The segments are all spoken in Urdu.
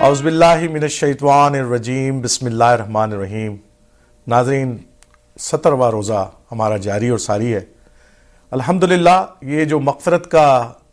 اعوذ باللہ من الشیطان الرجیم، بسم اللہ الرحمن الرحیم۔ ناظرین، 17واں روزہ ہمارا جاری اور ساری ہے۔ الحمدللہ یہ جو مغفرت کا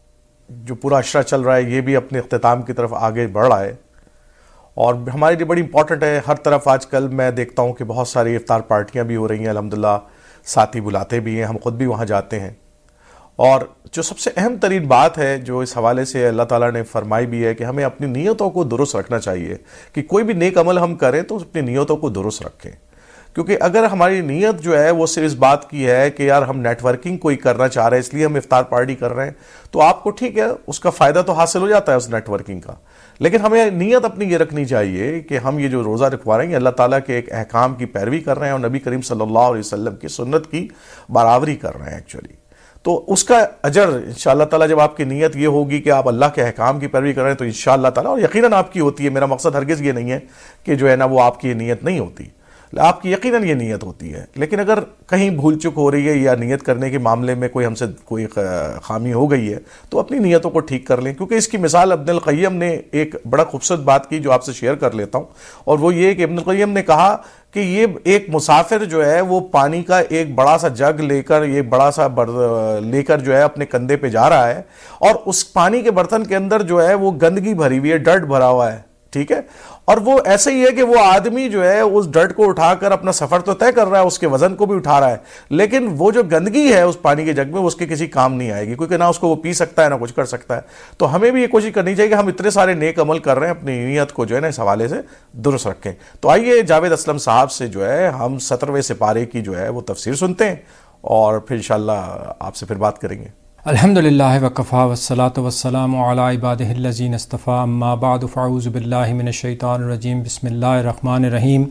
جو پورا عشرہ چل رہا ہے یہ بھی اپنے اختتام کی طرف آگے بڑھ رہا ہے، اور ہمارے لیے بڑی امپورٹنٹ ہے۔ ہر طرف آج کل میں دیکھتا ہوں کہ بہت ساری افطار پارٹیاں بھی ہو رہی ہیں، الحمدللہ ساتھی بلاتے بھی ہیں، ہم خود بھی وہاں جاتے ہیں۔ اور جو سب سے اہم ترین بات ہے جو اس حوالے سے اللہ تعالیٰ نے فرمائی بھی ہے کہ ہمیں اپنی نیتوں کو درست رکھنا چاہیے، کہ کوئی بھی نیک عمل ہم کریں تو اپنی نیتوں کو درست رکھیں، کیونکہ اگر ہماری نیت جو ہے وہ صرف اس بات کی ہے کہ یار ہم نیٹ ورکنگ کوئی کرنا چاہ رہے ہیں اس لیے ہم افطار پارٹی کر رہے ہیں، تو آپ کو ٹھیک ہے اس کا فائدہ تو حاصل ہو جاتا ہے اس نیٹ ورکنگ کا، لیکن ہمیں نیت اپنی یہ رکھنی چاہیے کہ ہم یہ جو روزہ رکھوا رہے ہیں اللہ تعالیٰ کے ایک احکام کی پیروی کر رہے ہیں اور نبی کریم صلی اللہ علیہ وسلم کی سنت کی برابری کر رہے ہیں ایکچولی، تو اس کا اجر انشاءاللہ تعالیٰ جب آپ کی نیت یہ ہوگی کہ آپ اللہ کے احکام کی پیروی کر رہے ہیں تو انشاءاللہ تعالیٰ، اور یقیناً آپ کی ہوتی ہے، میرا مقصد ہرگز یہ نہیں ہے کہ جو ہے نا وہ آپ کی نیت نہیں ہوتی، آپ کی یقیناً یہ نیت ہوتی ہے، لیکن اگر کہیں بھول چک ہو رہی ہے یا نیت کرنے کے معاملے میں کوئی ہم سے کوئی خامی ہو گئی ہے تو اپنی نیتوں کو ٹھیک کر لیں، کیونکہ اس کی مثال ابن القیم نے ایک بڑا خوبصورت بات کی جو آپ سے شیئر کر لیتا ہوں، اور وہ یہ کہ ابن القیم نے کہا کہ یہ ایک مسافر جو ہے وہ پانی کا ایک بڑا سا جگ لے کر، یہ بڑا سا لے کر جو ہے اپنے کندھے پہ جا رہا ہے، اور اس پانی کے برتن کے اندر جو ہے وہ گندگی بھری ہوئی ہے، ڈرٹ بھرا ہوا ہے، ٹھیک ہے، اور وہ ایسے ہی ہے کہ وہ آدمی جو ہے اس ڈرٹ کو اٹھا کر اپنا سفر تو طے کر رہا ہے، اس کے وزن کو بھی اٹھا رہا ہے، لیکن وہ جو گندگی ہے اس پانی کے جگ میں وہ اس کے کسی کام نہیں آئے گی، کیونکہ نہ اس کو وہ پی سکتا ہے نہ کچھ کر سکتا ہے۔ تو ہمیں بھی یہ کوشش کرنی چاہیے کہ ہم اتنے سارے نیک عمل کر رہے ہیں، اپنی نیت کو جو ہے نا اس حوالے سے درست رکھیں۔ تو آئیے جاوید اسلم صاحب سے جو ہے ہم 17ویں سپارے کی جو ہے وہ تفسیر سنتے ہیں اور پھر انشاءاللہ آپ سے پھر بات کریں گے۔ الحمدللہ وکفا والصلاة والسلام علی عبادہ الذین اصطفی، اما بعد فاعوذ باللہ من الشیطان الرجیم، بسم اللہ الرحمن الرحیم۔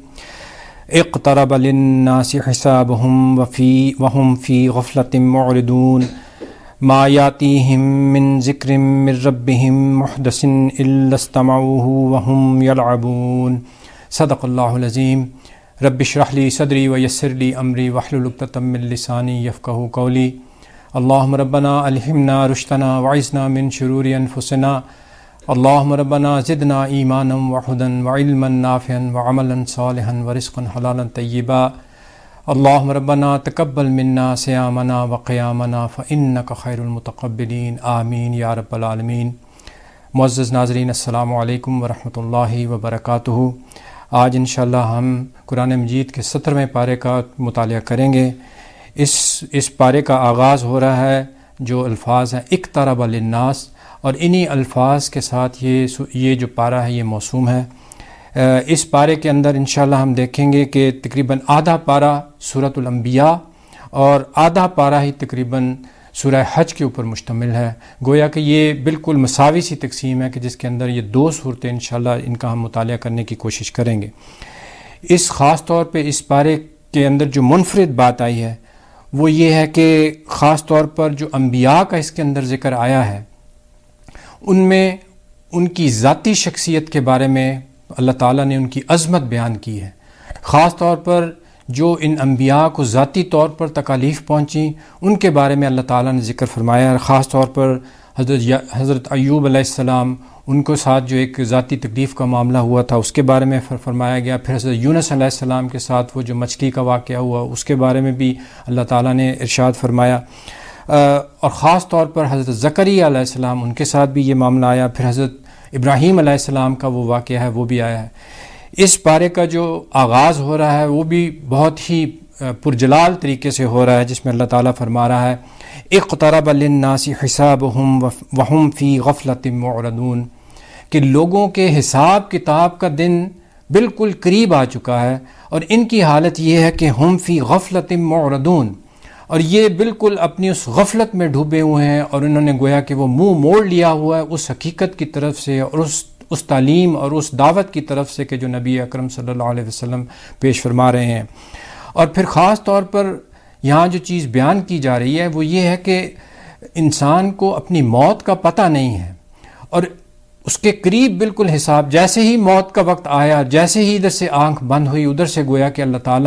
اقترب للناس حسابهم وهم فی غفلۃ معرضون، ما یاتیہم من ذکر من ربہم محدث الا استمعوہ وهم یلعبون۔ صدق اللہ العظیم۔ رب اشرح لی صدری ویسر لی امری واحلل عقدۃ من لسانی یفقہوا قولی۔ اللہم ربنا الہمنا رشدنا وعصمنا من شرور انفسنا، اللہم ربنا زدنا ایمانا وہدى وعلما نافعا وعملا صالحا ورزقا حلالا طیبا، اللہم ربنا تقبل منا صیامنا وقیامنا فإنک خیر المتقبلین، آمین یا رب العالمین۔ معزز ناظرین، السلام علیکم ورحمۃ اللہ وبرکاتہ۔ آج انشاءاللہ ہم قرآن مجید کے 17ویں پارے کا مطالعہ کریں گے۔ اس پارے کا آغاز ہو رہا ہے جو الفاظ ہیں اقترب للناس، اور انہی الفاظ کے ساتھ یہ جو پارہ ہے یہ موسوم ہے۔ اس پارے کے اندر انشاءاللہ ہم دیکھیں گے کہ تقریباً آدھا پارہ سورۃ الانبیاء اور آدھا پارہ ہی تقریباً سورہ حج کے اوپر مشتمل ہے، گویا کہ یہ بالکل مساوی سی تقسیم ہے کہ جس کے اندر یہ دو صورتیں انشاءاللہ ان کا ہم مطالعہ کرنے کی کوشش کریں گے۔ اس خاص طور پہ اس پارے کے اندر جو منفرد بات آئی ہے وہ یہ ہے کہ خاص طور پر جو انبیاء کا اس کے اندر ذکر آیا ہے ان میں ان کی ذاتی شخصیت کے بارے میں اللہ تعالیٰ نے ان کی عظمت بیان کی ہے، خاص طور پر جو ان انبیاء کو ذاتی طور پر تکالیف پہنچیں ان کے بارے میں اللہ تعالیٰ نے ذکر فرمایا ہے، خاص طور پر حضرت ایوب علیہ السلام ان کو ساتھ جو ایک ذاتی تکلیف کا معاملہ ہوا تھا اس کے بارے میں فرمایا گیا، پھر حضرت یونس علیہ السلام کے ساتھ وہ جو مچھلی کا واقعہ ہوا اس کے بارے میں بھی اللہ تعالیٰ نے ارشاد فرمایا، اور خاص طور پر حضرت زکریا علیہ السلام ان کے ساتھ بھی یہ معاملہ آیا، پھر حضرت ابراہیم علیہ السلام کا وہ واقعہ ہے وہ بھی آیا ہے۔ اس پارے کا جو آغاز ہو رہا ہے وہ بھی بہت ہی پرجلال طریقے سے ہو رہا ہے، جس میں اللہ تعالیٰ فرما رہا ہے اقترب للناس حسابهم وهم فی غفلۃ معرضون، کہ لوگوں کے حساب کتاب کا دن بالکل قریب آ چکا ہے اور ان کی حالت یہ ہے کہ ہم فی غفلۃ معرضون، اور یہ بالکل اپنی اس غفلت میں ڈوبے ہوئے ہیں، اور انہوں نے گویا کہ وہ منہ موڑ لیا ہوا ہے اس حقیقت کی طرف سے اور اس تعلیم اور اس دعوت کی طرف سے کہ جو نبی اکرم صلی اللہ علیہ وسلم پیش فرما رہے ہیں۔ اور پھر خاص طور پر یہاں جو چیز بیان کی جا رہی ہے وہ یہ ہے کہ انسان کو اپنی موت کا پتہ نہیں ہے، اور اس کے قریب بالکل حساب، جیسے ہی موت کا وقت آیا، جیسے ہی ادھر سے آنکھ بند ہوئی ادھر سے گویا کہ اللہ تعالیٰ